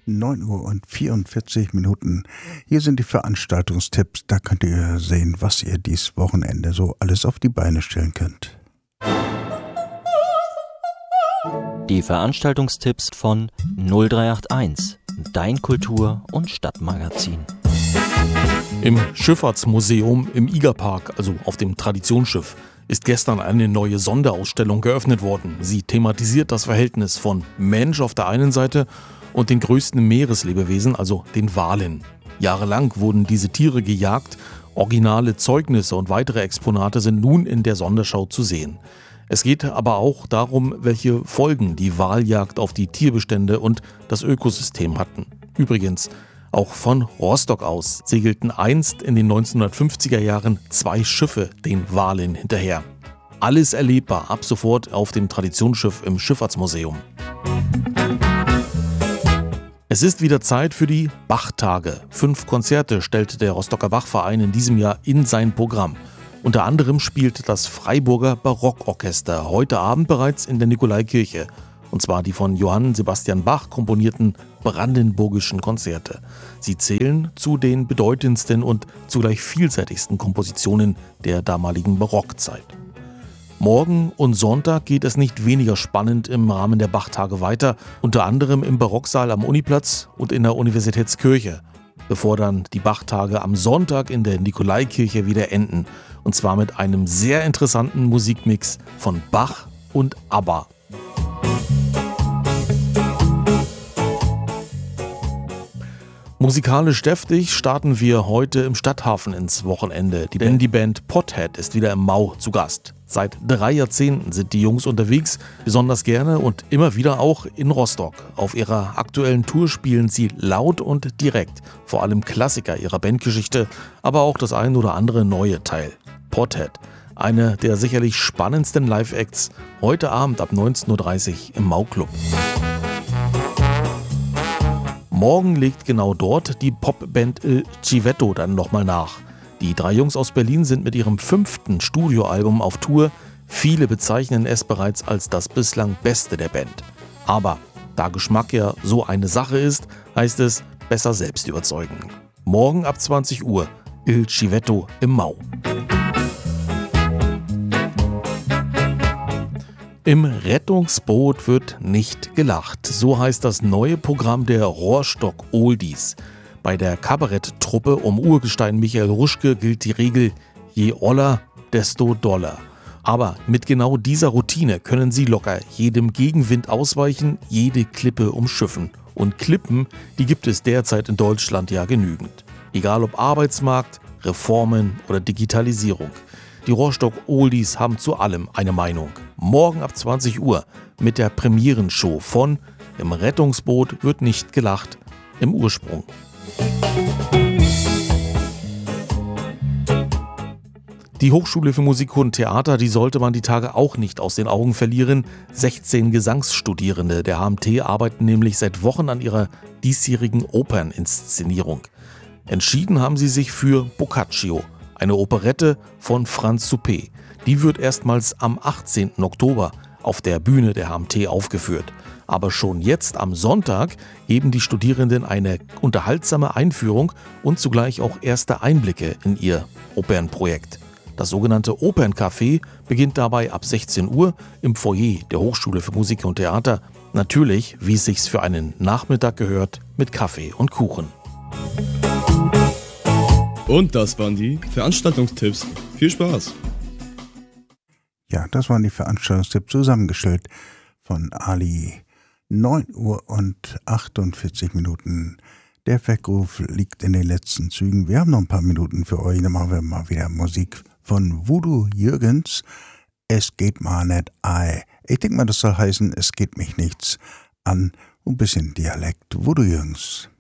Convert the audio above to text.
9:44 Uhr. Hier sind die Veranstaltungstipps. Da könnt ihr sehen, was ihr dieses Wochenende so alles auf die Beine stellen könnt. Die Veranstaltungstipps von 0381, dein Kultur- und Stadtmagazin. Im Schifffahrtsmuseum im Igerpark, also auf dem Traditionsschiff, ist gestern eine neue Sonderausstellung geöffnet worden. Sie thematisiert das Verhältnis von Mensch auf der einen Seite und den größten Meereslebewesen, also den Walen. Jahrelang wurden diese Tiere gejagt. Originale Zeugnisse und weitere Exponate sind nun in der Sonderschau zu sehen. Es geht aber auch darum, welche Folgen die Waljagd auf die Tierbestände und das Ökosystem hatten. Übrigens, auch von Rostock aus segelten einst in den 1950er Jahren 2 Schiffe den Walen hinterher. Alles erlebbar ab sofort auf dem Traditionsschiff im Schifffahrtsmuseum. Es ist wieder Zeit für die Bachtage. 5 Konzerte stellte der Rostocker Bachverein in diesem Jahr in sein Programm. Unter anderem spielt das Freiburger Barockorchester heute Abend bereits in der Nikolaikirche. Und zwar die von Johann Sebastian Bach komponierten brandenburgischen Konzerte. Sie zählen zu den bedeutendsten und zugleich vielseitigsten Kompositionen der damaligen Barockzeit. Morgen und Sonntag geht es nicht weniger spannend im Rahmen der Bachtage weiter, unter anderem im Barocksaal am Uniplatz und in der Universitätskirche, bevor dann die Bachtage am Sonntag in der Nikolaikirche wieder enden. Und zwar mit einem sehr interessanten Musikmix von Bach und ABBA. Musikalisch deftig starten wir heute im Stadthafen ins Wochenende, denn die Band Pothead ist wieder im Mau zu Gast. Seit 3 Jahrzehnten sind die Jungs unterwegs, besonders gerne und immer wieder auch in Rostock. Auf ihrer aktuellen Tour spielen sie laut und direkt, vor allem Klassiker ihrer Bandgeschichte, aber auch das ein oder andere neue Teil. Pothead, eine der sicherlich spannendsten Live-Acts, heute Abend ab 19:30 Uhr im Mau-Club. Morgen legt genau dort die Popband Il Civetto dann nochmal nach. Die 3 Jungs aus Berlin sind mit ihrem 5. Studioalbum auf Tour. Viele bezeichnen es bereits als das bislang Beste der Band. Aber da Geschmack ja so eine Sache ist, heißt es, besser selbst überzeugen. Morgen ab 20 Uhr, Il Civetto im Mau. Im Rettungsboot wird nicht gelacht. So heißt das neue Programm der Rohrstock Oldies. Bei der Kabaretttruppe um Urgestein Michael Ruschke gilt die Regel, je oller, desto doller. Aber mit genau dieser Routine können sie locker jedem Gegenwind ausweichen, jede Klippe umschiffen. Und Klippen, die gibt es derzeit in Deutschland ja genügend. Egal ob Arbeitsmarkt, Reformen oder Digitalisierung. Die Rohrstock Oldies haben zu allem eine Meinung. Morgen ab 20 Uhr mit der Premierenshow von Im Rettungsboot wird nicht gelacht im Ursprung. Die Hochschule für Musik und Theater, die sollte man die Tage auch nicht aus den Augen verlieren. 16 Gesangsstudierende der HMT arbeiten nämlich seit Wochen an ihrer diesjährigen Operninszenierung. Entschieden haben sie sich für Boccaccio, eine Operette von Franz Suppé. Die wird erstmals am 18. Oktober auf der Bühne der HMT aufgeführt. Aber schon jetzt am Sonntag geben die Studierenden eine unterhaltsame Einführung und zugleich auch erste Einblicke in ihr Opernprojekt. Das sogenannte Operncafé beginnt dabei ab 16 Uhr im Foyer der Hochschule für Musik und Theater. Natürlich, wie es sich für einen Nachmittag gehört, mit Kaffee und Kuchen. Und das waren die Veranstaltungstipps. Viel Spaß! Ja, das waren die Veranstaltungstipps, zusammengestellt von Ali. 9:48 Uhr. Der Weckruf liegt in den letzten Zügen. Wir haben noch ein paar Minuten für euch. Dann machen wir mal wieder Musik von Voodoo Jürgens. Es geht mal nicht ei. Ich denke mal, das soll heißen, es geht mich nichts an. Ein bisschen Dialekt. Voodoo Jürgens.